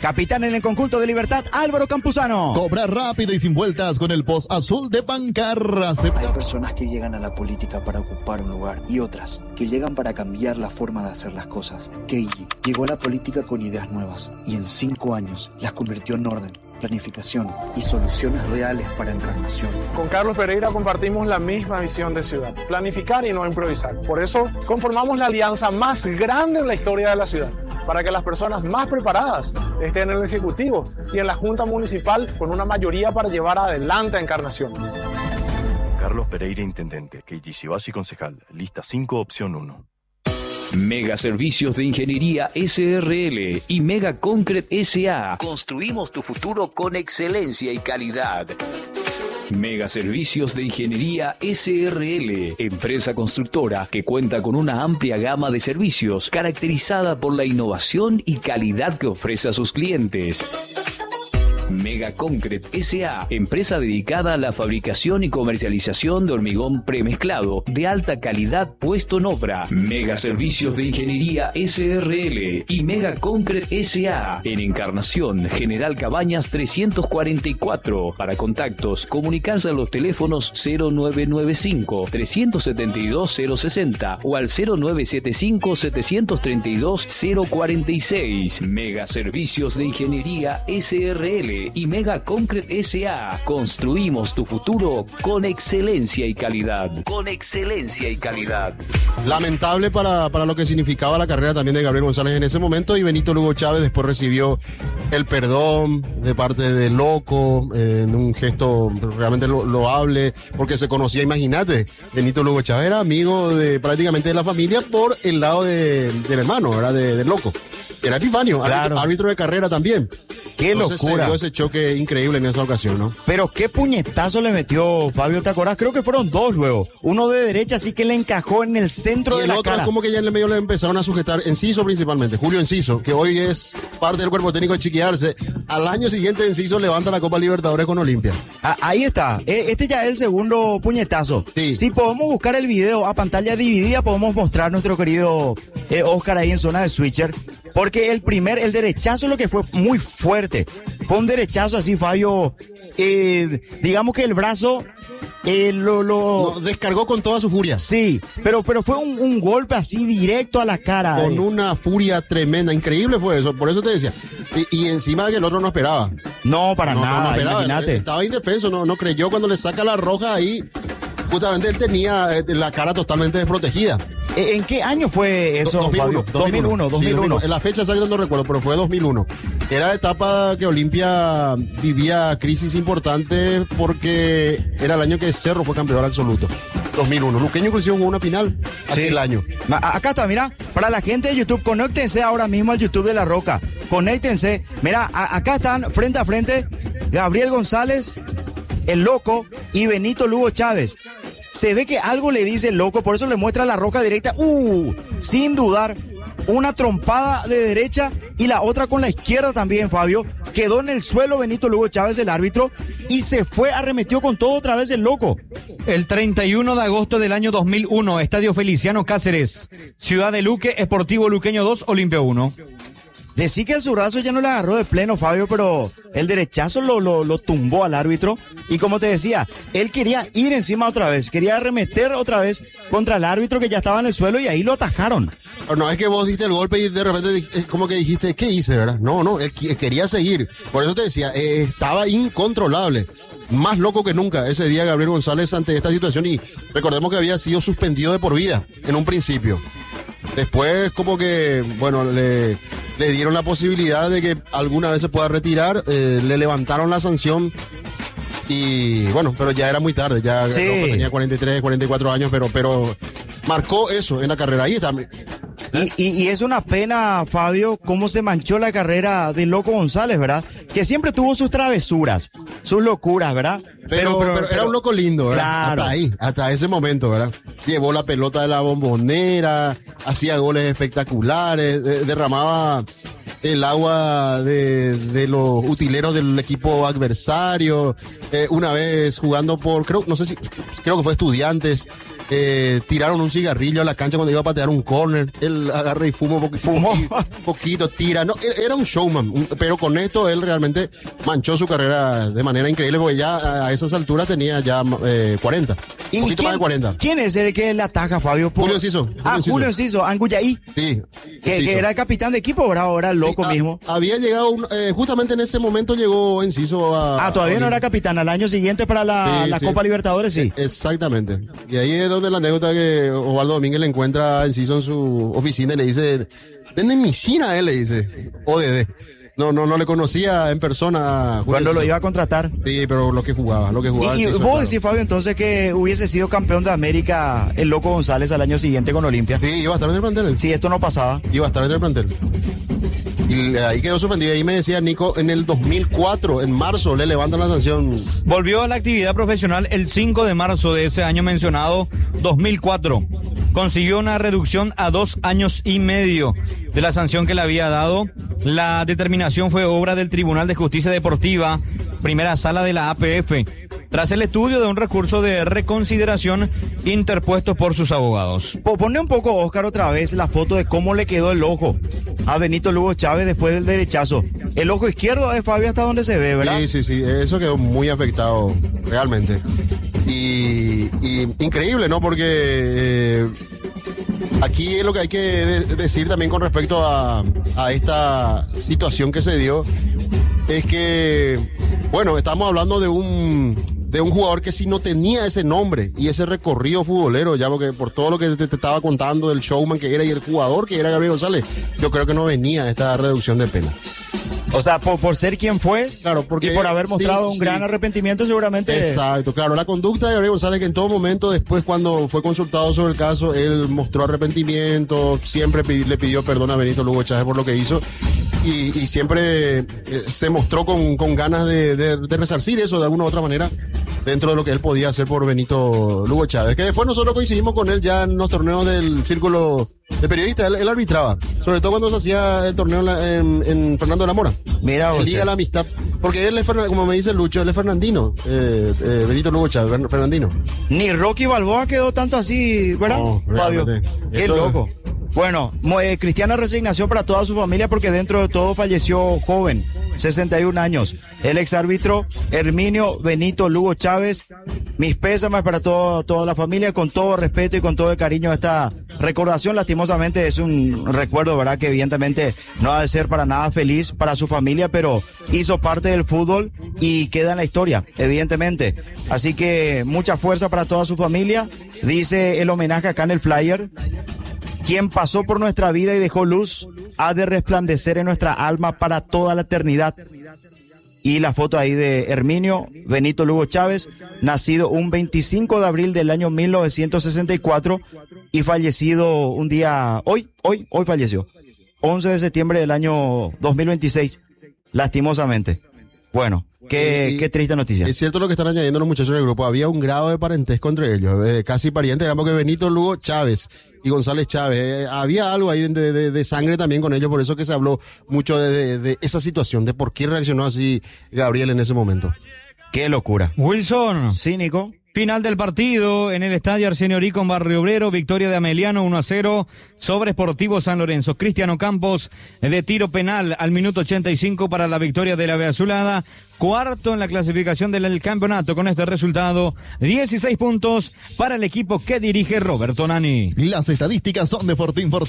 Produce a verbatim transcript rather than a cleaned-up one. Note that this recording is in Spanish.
Capitán en el conjunto de Libertad, Álvaro Campuzano. Cobra rápido y sin vueltas con el post azul de Bancar. Acepta. Hay personas que llegan a la política para ocupar un lugar y otras que llegan para cambiar la forma de hacer las cosas. Keiji llegó a la política con ideas nuevas y en cinco años las convirtió en orden, planificación y soluciones reales para Encarnación. Con Carlos Pereira compartimos la misma visión de ciudad, planificar y no improvisar. Por eso conformamos la alianza más grande en la historia de la ciudad, para que las personas más preparadas estén en el Ejecutivo y en la Junta Municipal con una mayoría para llevar adelante a Encarnación. Carlos Pereira, intendente. Keiji Shibashi, concejal. Lista cinco, opción uno. Mega Servicios de Ingeniería S R L y Mega Concrete S A Construimos tu futuro con excelencia y calidad. Mega Servicios de Ingeniería S R L, empresa constructora que cuenta con una amplia gama de servicios caracterizada por la innovación y calidad que ofrece a sus clientes. Mega Concrete S A, empresa dedicada a la fabricación y comercialización de hormigón premezclado de alta calidad puesto en obra. Mega Servicios de Ingeniería S R L y Mega Concrete S A en Encarnación, General Cabañas trescientos cuarenta y cuatro. Para contactos, comunicarse a los teléfonos cero nueve nueve cinco, tres siete dos, cero seis cero o al cero nueve siete cinco, siete tres dos, cero cuatro seis. Mega Servicios de Ingeniería S R L y Mega Concrete S A. Construimos tu futuro con excelencia y calidad. Con excelencia y calidad. Lamentable para, para lo que significaba la carrera también de Gabriel González en ese momento, y Benito Lugo Chávez después recibió el perdón de parte de Loco, eh, en un gesto realmente lo, loable, porque se conocía, imagínate, Benito Lugo Chávez era amigo de prácticamente de la familia por el lado de, del hermano, ¿verdad? De, de Loco. Era Epifanio, claro. árbitro, árbitro de carrera también. ¡Qué Entonces locura! Se dio ese choque increíble en esa ocasión, ¿no? Pero qué puñetazo le metió Fabio, ¿te acordás? Creo que fueron dos luego. Uno de derecha, así que le encajó en el centro y de la cara. Y el otro como que ya en el medio le empezaron a sujetar, Enciso principalmente, Julio Enciso, que hoy es parte del cuerpo técnico de Chiquiarse. Al año siguiente Enciso levanta la Copa Libertadores con Olimpia. Ah, ahí está. Este ya es el segundo puñetazo. Sí. Si podemos buscar el video a pantalla dividida, podemos mostrar nuestro querido eh, Oscar ahí en zona de switcher. Porque el primer, el derechazo, lo que fue muy fuerte. Fue un derechazo así, Fabio. Eh, digamos que el brazo eh, lo, lo... lo descargó con toda su furia. Sí, pero, pero fue un, un golpe así directo a la cara. Con eh. una furia tremenda, increíble fue eso. Por eso te decía. Y, y encima que el otro no esperaba. No, para no, nada, no, no esperaba. imagínate. Estaba indefenso, no, no creyó cuando le saca la roja ahí. Justamente él tenía la cara totalmente desprotegida. ¿En qué año fue eso, dos mil uno, Fabio? dos mil uno, dos mil uno. Sí, dos mil uno. En la fecha exacta no recuerdo, pero fue dos mil uno. Era etapa que Olimpia vivía crisis importante porque era el año que Cerro fue campeón absoluto. dos mil uno. Luqueño inclusive jugó una final aquel sí. año. Acá está, mira, para la gente de YouTube, conéctense ahora mismo al YouTube de La Roca. Conéctense. Mira, a, acá están frente a frente Gabriel González, el Loco, y Benito Lugo Chávez. Se ve que algo le dice el Loco, por eso le muestra la roca directa. Uh, sin dudar, una trompada de derecha y la otra con la izquierda también, Fabio. Quedó en el suelo Benito Lugo Chávez, el árbitro, y se fue, arremetió con todo otra vez el Loco. El treinta y uno de agosto del año dos mil uno, Estadio Feliciano Cáceres, Ciudad de Luque, Sportivo Luqueño dos, Olimpia uno. Decí que el zurrazo ya no le agarró de pleno, Fabio, pero el derechazo lo, lo, lo tumbó al árbitro. Y como te decía, él quería ir encima otra vez, quería arremeter otra vez contra el árbitro que ya estaba en el suelo y ahí lo atajaron. No, es que vos diste el golpe y de repente como que dijiste, ¿qué hice, verdad? No, no, él quería seguir. Por eso te decía, eh, estaba incontrolable. Más loco que nunca ese día Gabriel González ante esta situación, y recordemos que había sido suspendido de por vida en un principio. Después como que, bueno, le, le dieron la posibilidad de que alguna vez se pueda retirar, eh, le levantaron la sanción y bueno, pero ya era muy tarde, ya sí. no, tenía cuarenta y tres, cuarenta y cuatro años, pero, pero marcó eso en la carrera ahí también. Y, y, y es una pena, Fabio, cómo se manchó la carrera de Loco González, ¿verdad? Que siempre tuvo sus travesuras, sus locuras, ¿verdad? Pero, pero, pero, pero era un loco lindo, ¿verdad? Claro. Hasta ahí, hasta ese momento, ¿verdad? Llevó la pelota de la Bombonera, hacía goles espectaculares, de, derramaba el agua de, de los utileros del equipo adversario. Eh, una vez jugando por, creo, no sé si, creo que fue Estudiantes, eh, tiraron un cigarrillo a la cancha cuando iba a patear un córner. Él agarra y fuma un Fumó. poquito, poquito, tira. No, era un showman, un- pero con esto él realmente manchó su carrera de manera increíble, porque ya a esas alturas tenía ya eh, cuarenta. ¿Y Un poquito quién, más de cuarenta. quién es el que le ataca, Fabio? Por- Julio Enciso, Ah, Julio Julio Enciso, Anguyaí, Sí. que, Enciso. que era el capitán de equipo, ¿verdad? Ahora el loco Sí, ah, mismo. Había llegado, un- eh, justamente en ese momento llegó Enciso a... Ah, todavía a- no era capitán. Al año siguiente para la, Sí, la sí. Copa Libertadores, sí. Exactamente. Y ahí es donde la anécdota que Osvaldo Domínguez le encuentra a Enciso en su oficina y le dice, venden mi China, él le dice, O D D. No, no, no le conocía en persona a Julio Cuando lo Enciso. iba a contratar. Sí, pero lo que jugaba, lo que jugaba. Y, y Enciso, vos claro. decís, Fabio, entonces que hubiese sido campeón de América el Loco González al año siguiente con Olimpia. Sí, iba a estar en el plantel. Si esto no pasaba. Iba a estar en el plantel. Y ahí quedó suspendido. Ahí me decía Nico, en el dos mil cuatro, en marzo, le levantan la sanción. Volvió a la actividad profesional el cinco de marzo de ese año mencionado, dos mil cuatro. Consiguió una reducción a dos años y medio de la sanción que le había dado. La determinación fue obra del Tribunal de Justicia Deportiva, primera sala de la A P F, tras el estudio de un recurso de reconsideración interpuesto por sus abogados. Po- Ponle un poco, Oscar, otra vez la foto de cómo le quedó el ojo a Benito Lugo Chávez después del derechazo. El ojo izquierdo es Fabio hasta donde se ve, ¿verdad? Sí, sí, sí. Eso quedó muy afectado, realmente. Y, y increíble, ¿no? Porque eh, aquí es lo que hay que de- decir también con respecto a, a esta situación que se dio. Es que, bueno, estamos hablando de un, de un jugador que si no tenía ese nombre y ese recorrido futbolero, ya porque por todo lo que te, te estaba contando del showman que era y el jugador que era Gabriel González, yo creo que no venía esta reducción de pena. O sea, por, por ser quien fue, Claro, porque y por haber sí, mostrado un sí. gran arrepentimiento, seguramente. Exacto, claro, la conducta de Gabriel González, que en todo momento, después cuando fue consultado sobre el caso, él mostró arrepentimiento, siempre pi- le pidió perdón a Benito Lugo Chávez por lo que hizo, y, y siempre eh, se mostró con, con ganas de, de- de resarcir eso de alguna u otra manera, dentro de lo que él podía hacer por Benito Lugo Chávez, que después nosotros coincidimos con él ya en los torneos del círculo de periodistas, él, él arbitraba, sobre todo cuando se hacía el torneo en, la- en- en Fernando de la Mora. Mira, En vos, Liga che. de la Amistad, porque él es, Fernan- como me dice Lucho, él es fernandino, eh, eh, Benito Lugo Chávez, Fer- fernandino. Ni Rocky Balboa quedó tanto así, ¿verdad, No, Fabio? realmente. Qué Esto- loco. Bueno, mo- eh, cristiana resignación para toda su familia porque dentro de todo falleció joven, sesenta y un años. El exárbitro Herminio Benito Lugo Chávez. Mis pésames para todo, toda la familia, con todo respeto y con todo el cariño. Esta recordación, lastimosamente, es un recuerdo, ¿verdad? Que evidentemente no ha de ser para nada feliz para su familia, pero hizo parte del fútbol y queda en la historia, evidentemente. Así que mucha fuerza para toda su familia. Dice el homenaje acá en el flyer. Quien pasó por nuestra vida y dejó luz, ha de resplandecer en nuestra alma para toda la eternidad. Y la foto ahí de Herminio Benito Lugo Chávez, nacido un veinticinco de abril del año mil novecientos sesenta y cuatro y fallecido un día, hoy, hoy, hoy falleció, once de septiembre del año dos mil veintiséis, lastimosamente. Bueno, qué, Y- y- qué triste noticia. Es cierto lo que están añadiendo los muchachos del grupo, había un grado de parentesco entre ellos, eh, casi parientes, eran porque Benito Lugo Chávez y González Chávez, eh, había algo ahí de, de- de sangre también con ellos, por eso que se habló mucho de, de- de esa situación, de por qué reaccionó así Gabriel en ese momento. Qué locura. Wilson. Sí, Nico. Final del partido en el estadio Arsenio Orico en Barrio Obrero, victoria de Ameliano uno a cero sobre Sportivo San Lorenzo. Cristiano Campos de tiro penal al minuto ochenta y cinco para la victoria de la Beazulada, cuarto en la clasificación del campeonato con este resultado, dieciséis puntos para el equipo que dirige Roberto Nani. Las estadísticas son de Fortín Fortín.